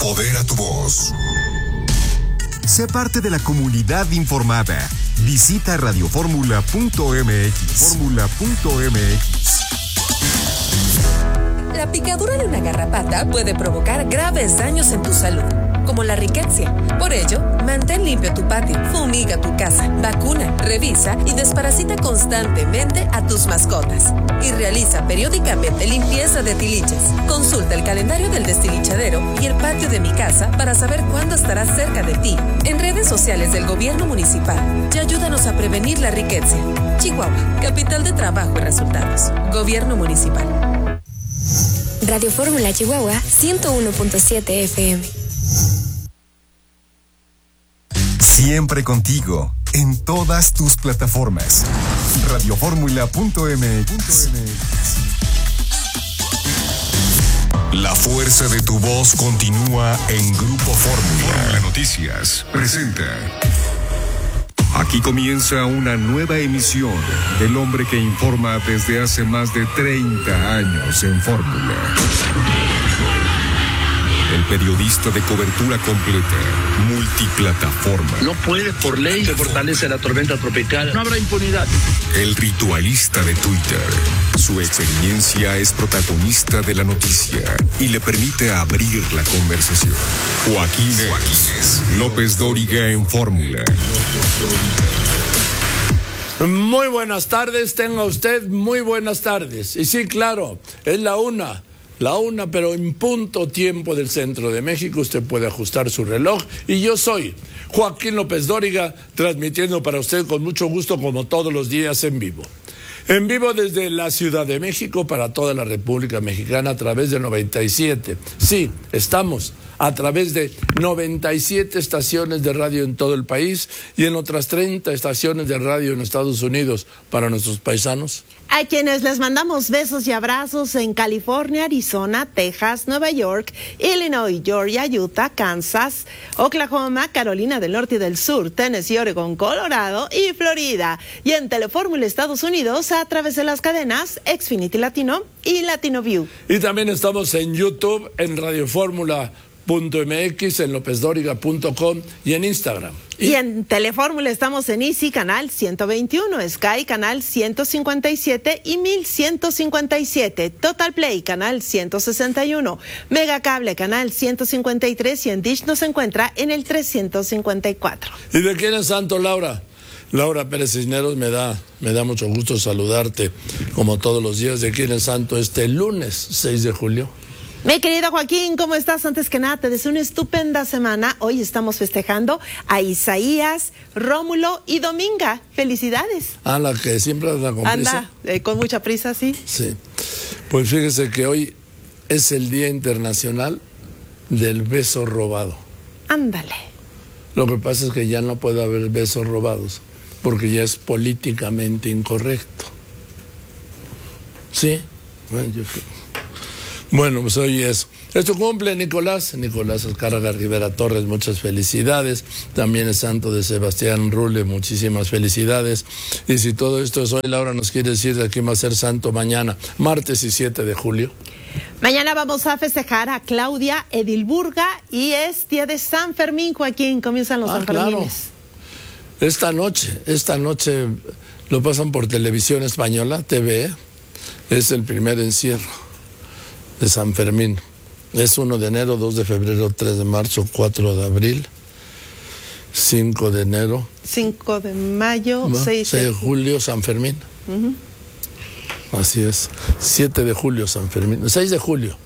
Empodera tu voz. Sé parte de la comunidad informada. Visita radioformula.mx. La picadura de una garrapata puede provocar graves daños en tu salud, como la riqueza. Por ello, mantén limpio tu patio, fumiga tu casa, vacuna, revisa y desparasita constantemente a tus mascotas. Y realiza periódicamente limpieza de tiliches. Consulta el calendario del destilichadero y el patio de mi casa para saber cuándo estará cerca de ti. En redes sociales del gobierno municipal y ayúdanos a prevenir la riqueza. Chihuahua, capital de trabajo y resultados. Gobierno municipal. Radio Fórmula Chihuahua 101.7 FM. Siempre contigo, en todas tus plataformas. Radioformula.mx. La fuerza de tu voz continúa en Grupo Fórmula. Noticias presenta. Aquí comienza una nueva emisión del hombre que informa desde hace más de 30 años en Fórmula. El periodista de cobertura completa, multiplataforma. No puede, por ley, se fortalece la tormenta tropical. No habrá impunidad. El ritualista de Twitter. Su experiencia es protagonista de la noticia y le permite abrir la conversación. Joaquín López Dóriga en Fórmula. Muy buenas tardes, tenga usted muy buenas tardes. Y sí, claro, es la una, pero en punto tiempo del centro de México. Usted puede ajustar su reloj. Y yo soy Joaquín López Dóriga, transmitiendo para usted con mucho gusto, como todos los días, en vivo. En vivo desde la Ciudad de México para toda la República Mexicana a través de 97. Sí, estamos a través de 97 estaciones de radio en todo el país y en otras 30 estaciones de radio en Estados Unidos para nuestros paisanos. A quienes les mandamos besos y abrazos en California, Arizona, Texas, Nueva York, Illinois, Georgia, Utah, Kansas, Oklahoma, Carolina del Norte y del Sur, Tennessee, Oregon, Colorado y Florida. Y en Telefórmula Estados Unidos a través de las cadenas Xfinity Latino y Latino View. Y también estamos en YouTube, en radioformula.mx, en lopezdoriga.com y en Instagram. Y en Telefórmula estamos en Easy, canal 121, Sky, canal 157 y 1157, Total Play, canal 161, Megacable, canal 153 y en Dish nos encuentra en el 354. ¿Y de quién es santo, Laura? Laura Pérez Cisneros, me da mucho gusto saludarte, como todos los días. ¿De quién es santo este lunes 6 de julio? Mi querido Joaquín, ¿cómo estás? Antes que nada, te deseo una estupenda semana. Hoy estamos festejando a Isaías, Rómulo y Dominga. ¡Felicidades! Ah, la que siempre anda con prisa. Anda, con mucha prisa, sí. Sí. Pues fíjese que hoy es el Día Internacional del Beso Robado. Ándale. Lo que pasa es que ya no puede haber besos robados, porque ya es políticamente incorrecto. ¿Sí? Bueno, pues hoy es. Esto cumple Nicolás Azcárraga Rivera Torres, muchas felicidades. También es santo de Sebastián Rule, muchísimas felicidades. Y si todo esto es hoy, Laura nos quiere decir de quién va a ser santo mañana, martes y 7 de julio. Mañana vamos a festejar a Claudia Edilburga y es día de San Fermín, Joaquín. Comienzan los Sanfermines. Claro. Esta noche lo pasan por Televisión Española, TV. Es el primer encierro de San Fermín. Es 1 de enero, 2 de febrero, 3 de marzo, 4 de abril, 5 de enero. 5 de mayo, 6 de julio, San Fermín. Uh-huh. Así es. 7 de julio, San Fermín. 6 de julio.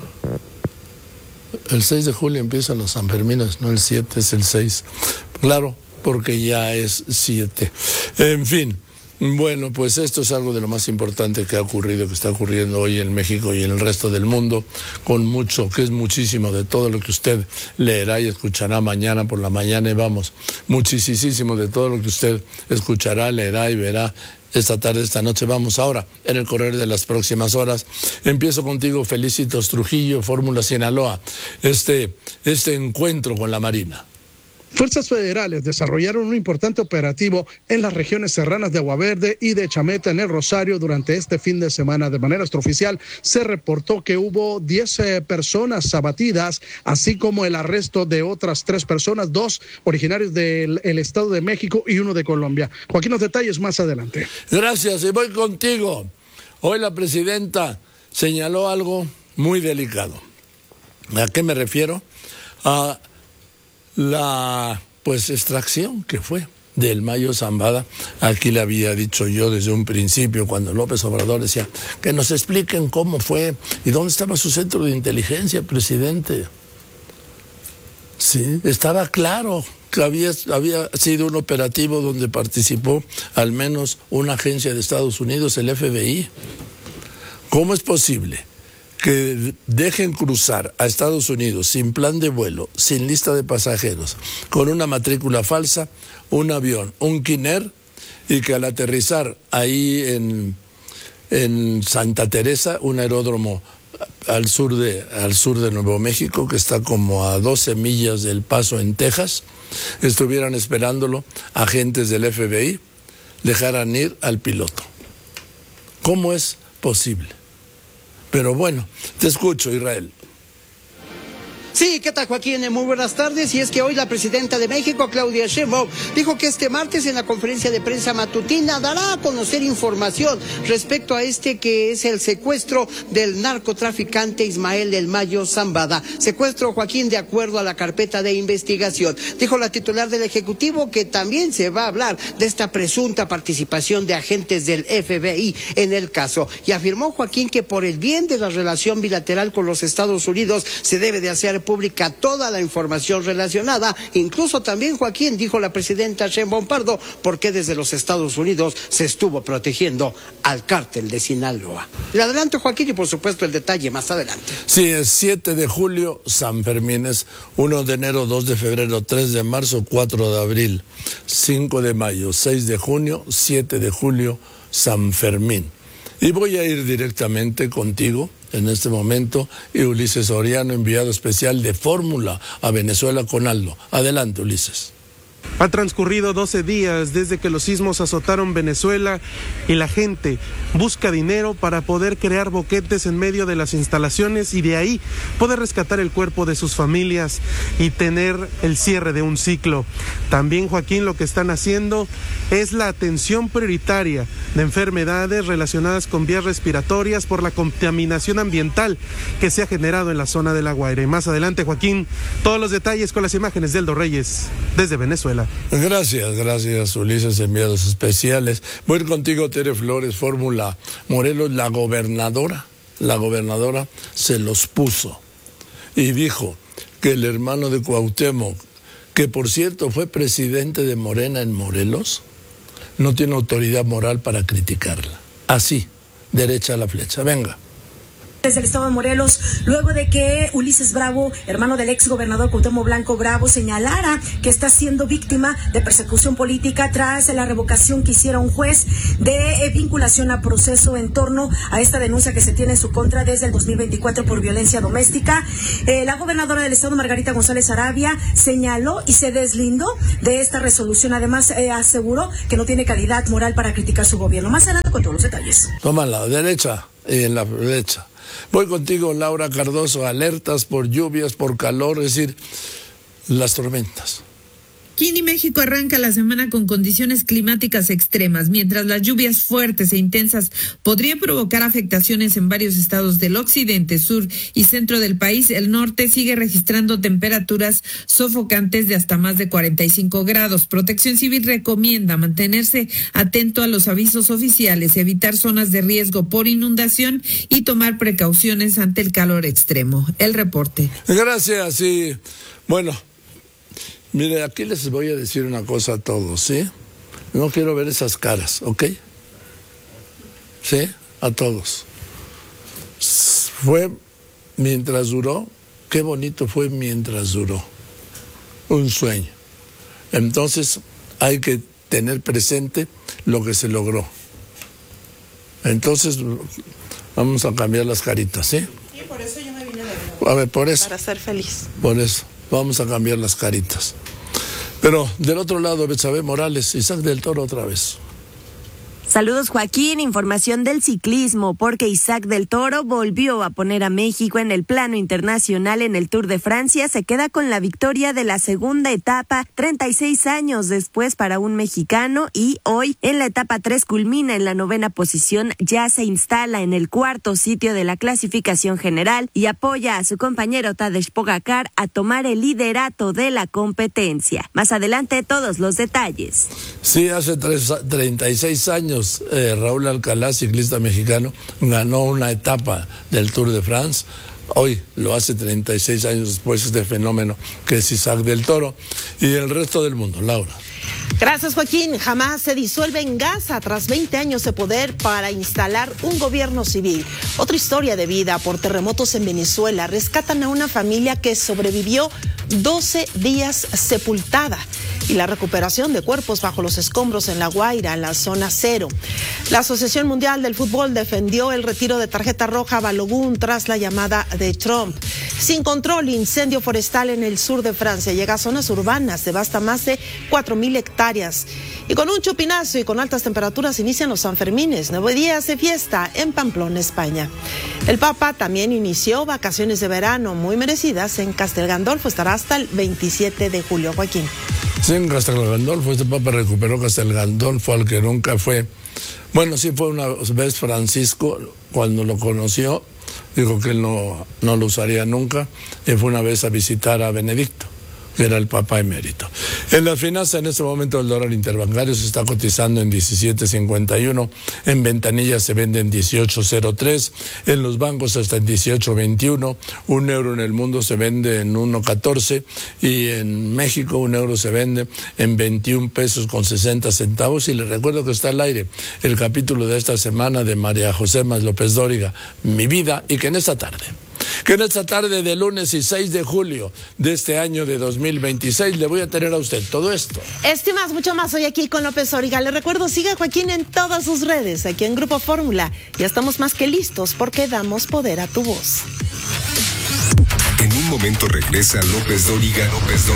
El 6 de julio empiezan los Sanfermines, no el 7, es el 6. Claro, porque ya es 7. En fin. Bueno, pues esto es algo de lo más importante que ha ocurrido, que está ocurriendo hoy en México y en el resto del mundo, con mucho, que es muchísimo de todo lo que usted leerá y escuchará mañana por la mañana, y vamos, muchísimo de todo lo que usted escuchará, leerá y verá esta tarde, esta noche. Vamos ahora, en el correr de las próximas horas. Empiezo contigo, Felicitos Trujillo, Fórmula Sinaloa, este encuentro con la Marina. Fuerzas federales desarrollaron un importante operativo en las regiones serranas de Agua Verde y de Chameta en el Rosario durante este fin de semana. De manera extraoficial se reportó que hubo 10 personas abatidas, así como el arresto de otras 3 personas, 2 originarios del Estado de México y 1 de Colombia. Joaquín, los detalles más adelante. Gracias, y voy contigo. Hoy la presidenta señaló algo muy delicado. ¿A qué me refiero? A la extracción que fue del Mayo Zambada. Aquí le había dicho yo desde un principio, cuando López Obrador decía que nos expliquen cómo fue y dónde estaba su centro de inteligencia, presidente. Sí, estaba claro que había sido un operativo donde participó al menos una agencia de Estados Unidos, el FBI. ¿Cómo es posible que dejen cruzar a Estados Unidos sin plan de vuelo, sin lista de pasajeros, con una matrícula falsa, un avión, un Kinect, y que al aterrizar ahí en Santa Teresa, un aeródromo al sur de Nuevo México, que está como a 12 millas del Paso en Texas, estuvieran esperándolo agentes del FBI, dejaran ir al piloto? ¿Cómo es posible? Pero bueno, te escucho, Israel. Sí, ¿qué tal, Joaquín? Muy buenas tardes. Y es que hoy la presidenta de México, Claudia Sheinbaum, dijo que este martes en la conferencia de prensa matutina dará a conocer información respecto a que es el secuestro del narcotraficante Ismael El Mayo Zambada. Secuestro, Joaquín, de acuerdo a la carpeta de investigación. Dijo la titular del Ejecutivo que también se va a hablar de esta presunta participación de agentes del FBI en el caso. Y afirmó, Joaquín, que por el bien de la relación bilateral con los Estados Unidos se debe de hacer pública toda la información relacionada, incluso también, Joaquín, dijo la presidenta Sheinbaum Pardo, porque desde los Estados Unidos se estuvo protegiendo al cártel de Sinaloa. Le adelanto, Joaquín, y por supuesto el detalle más adelante. Sí, es 7 de julio, San Fermín, es 1 de enero, 2 de febrero, 3 de marzo, 4 de abril, 5 de mayo, 6 de junio, 7 de julio, San Fermín. Y voy a ir directamente contigo en este momento, y Ulises Soriano, enviado especial de Fórmula a Venezuela con Aldo. Adelante, Ulises. Ha transcurrido 12 días desde que los sismos azotaron Venezuela y la gente busca dinero para poder crear boquetes en medio de las instalaciones y de ahí poder rescatar el cuerpo de sus familias y tener el cierre de un ciclo. También, Joaquín, lo que están haciendo es la atención prioritaria de enfermedades relacionadas con vías respiratorias por la contaminación ambiental que se ha generado en la zona de La Guaira. Y más adelante, Joaquín, todos los detalles con las imágenes de Eldo Reyes desde Venezuela. Gracias, Ulises, enviados especiales. Voy a ir contigo, Tere Flores, Fórmula Morelos. La gobernadora se los puso y dijo que el hermano de Cuauhtémoc, que por cierto fue presidente de Morena en Morelos, no tiene autoridad moral para criticarla. Así, derecha a la flecha. Venga. Desde el estado de Morelos, luego de que Ulises Bravo, hermano del ex gobernador Cuauhtémoc Blanco Bravo, señalara que está siendo víctima de persecución política tras la revocación que hiciera un juez de vinculación a proceso en torno a esta denuncia que se tiene en su contra desde el 2024 por violencia doméstica. La gobernadora del estado, Margarita González Arabia, señaló y se deslindó de esta resolución. Además, aseguró que no tiene calidad moral para criticar su gobierno. Más adelante con todos los detalles. Toma la derecha y en la derecha. Voy contigo, Laura Cardoso. Alertas por lluvias, por calor, es decir, las tormentas. Aquí México arranca la semana con condiciones climáticas extremas, mientras las lluvias fuertes e intensas podrían provocar afectaciones en varios estados del occidente, sur y centro del país. El norte sigue registrando temperaturas sofocantes de hasta más de 45 grados. Protección Civil recomienda mantenerse atento a los avisos oficiales, evitar zonas de riesgo por inundación y tomar precauciones ante el calor extremo. El reporte. Gracias, y bueno, mire, aquí les voy a decir una cosa a todos, ¿sí? No quiero ver esas caras, ¿ok? ¿Sí? A todos. Fue mientras duró, qué bonito fue mientras duró. Un sueño. Entonces, hay que tener presente lo que se logró. Entonces, vamos a cambiar las caritas, ¿sí? Sí, por eso yo me vine de nuevo. A ver, por eso. Para ser feliz. Por eso, vamos a cambiar las caritas. Pero del otro lado, Betsabe Morales, Isaac del Toro otra vez. Saludos, Joaquín. Información del ciclismo, porque Isaac del Toro volvió a poner a México en el plano internacional en el Tour de Francia. Se queda con la victoria de la segunda etapa, 36 años después para un mexicano, y hoy en la etapa 3 culmina en la 9ª posición. Ya se instala en el 4º sitio de la clasificación general y apoya a su compañero Tadej Pogačar a tomar el liderato de la competencia. Más adelante, todos los detalles. Sí, hace 36 años Raúl Alcalá, ciclista mexicano, ganó una etapa del Tour de France. Hoy lo hace 36 años después este fenómeno que es Isaac del Toro y el resto del mundo. Laura. Gracias, Joaquín. Hamas se disuelve en Gaza tras 20 años de poder para instalar un gobierno civil. Otra historia de vida por terremotos en Venezuela. Rescatan a una familia que sobrevivió 12 días sepultada. Y la recuperación de cuerpos bajo los escombros en La Guaira, en la zona cero. La Asociación Mundial del Fútbol defendió el retiro de tarjeta roja a Balogun tras la llamada de Trump. Sin control, incendio forestal en el sur de Francia. Llega a zonas urbanas, devasta más de 4.000 hectáreas. Y con un chupinazo y con altas temperaturas inician los Sanfermines, 9 días de fiesta en Pamplona, España. El Papa también inició vacaciones de verano muy merecidas en Castel Gandolfo. Estará hasta el 27 de julio. Joaquín. Sí, en Castel Gandolfo, este Papa recuperó Castel Gandolfo, al que nunca fue. Bueno, sí fue una vez Francisco, cuando lo conoció, dijo que él no lo usaría nunca, y fue una vez a visitar a Benedicto, que era el Papa emérito. En las finanzas, en este momento el dólar interbancario se está cotizando en 17.51, en ventanillas se vende en 18.03, en los bancos hasta en 18.21, un euro en el mundo se vende en 1.14 y en México un euro se vende en 21 pesos con 60 centavos. Y les recuerdo que está al aire el capítulo de esta semana de María José Más López Dóriga, Mi Vida, y que en esta tarde de lunes y 6 de julio de este año de 2026 le voy a tener a usted todo esto. Esto y más, mucho más hoy aquí con López Dóriga. Le recuerdo, siga a Joaquín en todas sus redes, aquí en Grupo Fórmula. Ya estamos más que listos porque damos poder a tu voz. En un momento regresa López Dóriga,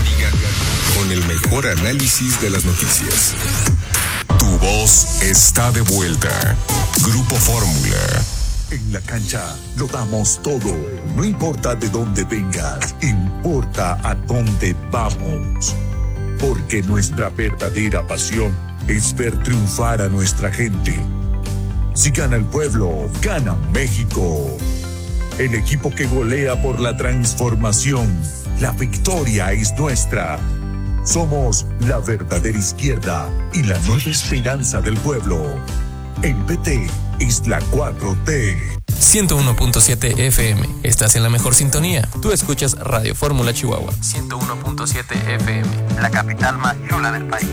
con el mejor análisis de las noticias. Tu voz está de vuelta. Grupo Fórmula. En la cancha lo damos todo. No importa de dónde vengas, importa a dónde vamos. Porque nuestra verdadera pasión es ver triunfar a nuestra gente. Si gana el pueblo, gana México. El equipo que golea por la transformación. La victoria es nuestra. Somos la verdadera izquierda y la nueva esperanza del pueblo. El PT es la 4T. 101.7 FM. Estás en la mejor sintonía. Tú escuchas Radio Fórmula Chihuahua. 101.7 FM. La capital más chula del país.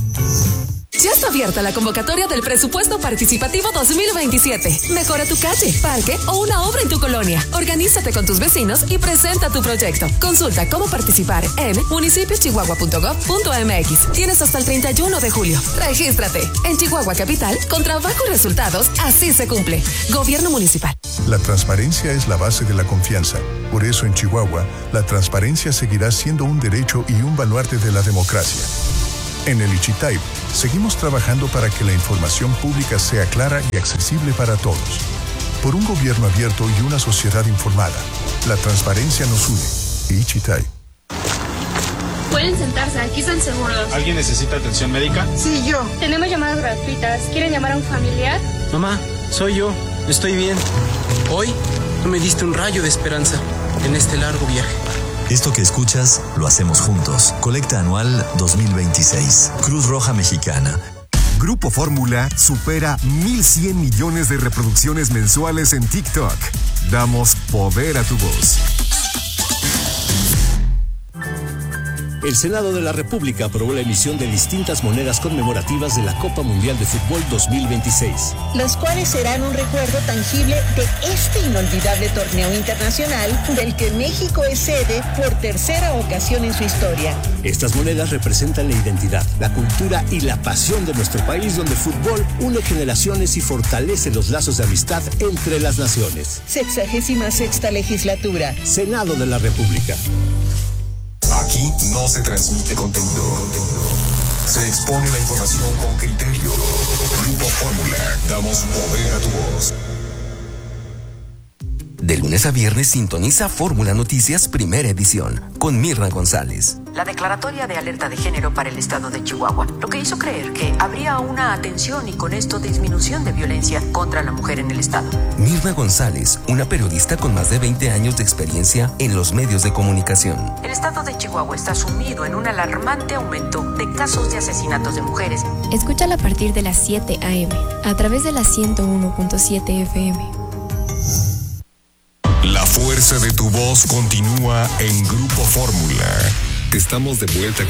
Ya está abierta la convocatoria del Presupuesto Participativo 2027. Mejora tu calle, parque o una obra en tu colonia. Organízate con tus vecinos y presenta tu proyecto. Consulta cómo participar en municipiochihuahua.gov.mx. Tienes hasta el 31 de julio. Regístrate. En Chihuahua Capital, con trabajo y resultados, así se cumple. Gobierno Municipal. La transparencia es la base de la confianza. Por eso en Chihuahua, la transparencia seguirá siendo un derecho y un baluarte de la democracia. En el Ichitay, seguimos trabajando para que la información pública sea clara y accesible para todos. Por un gobierno abierto y una sociedad informada, la transparencia nos une. Ichitay. Pueden sentarse, aquí están seguros. ¿Alguien necesita atención médica? Sí, yo. Tenemos llamadas gratuitas. ¿Quieren llamar a un familiar? Mamá, soy yo. Estoy bien. Hoy tú me diste un rayo de esperanza en este largo viaje. Esto que escuchas, lo hacemos juntos. Colecta anual 2026. Cruz Roja Mexicana. Grupo Fórmula supera 1,100 millones de reproducciones mensuales en TikTok. Damos poder a tu voz. El Senado de la República aprobó la emisión de distintas monedas conmemorativas de la Copa Mundial de Fútbol 2026. Los cuales serán un recuerdo tangible de este inolvidable torneo internacional del que México es sede por tercera ocasión en su historia. Estas monedas representan la identidad, la cultura y la pasión de nuestro país, donde el fútbol une generaciones y fortalece los lazos de amistad entre las naciones. 66ª legislatura. Senado de la República. Aquí Aquí no se transmite contenido. Se expone la información con criterio. Grupo Fórmula. Damos poder a tu voz. De lunes a viernes sintoniza Fórmula Noticias Primera Edición con Mirna González. La declaratoria de alerta de género para el estado de Chihuahua, lo que hizo creer que habría una atención y con esto disminución de violencia contra la mujer en el estado. Mirna González, una periodista con más de 20 años de experiencia en los medios de comunicación. El estado de Chihuahua está sumido en un alarmante aumento de casos de asesinatos de mujeres. Escúchala a partir de las 7 a.m. a través de la 101.7 FM. La fuerza de tu voz continúa en Grupo Fórmula. Estamos de vuelta